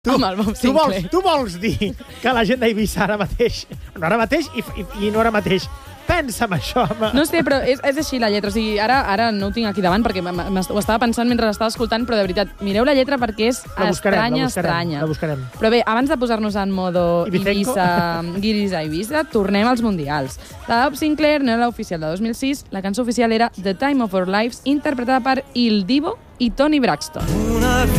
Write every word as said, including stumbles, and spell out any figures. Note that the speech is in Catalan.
Tu, amb el Bob tu, vols, Sinclair. tu vols dir que la gent d'Eivissa ara mateix, no ara mateix i, i, i no ara mateix, pensa en això. Home. No sé, però és, és així la lletra. O sigui, ara, ara no ho tinc aquí davant perquè ho estava pensant mentre l'estava escoltant, però de veritat, mireu la lletra perquè és la buscarem, estranya, la buscarem, estranya. La buscarem. Però bé, abans de posar-nos en modo Ibicenco. Ibiza, Guirisa Ibiza, tornem als mundials. La de Bob Sinclair no era l'oficial de dos mil sis, la cançó oficial era The Time of Our Lives, interpretada per Il Divo i Toni Braxton.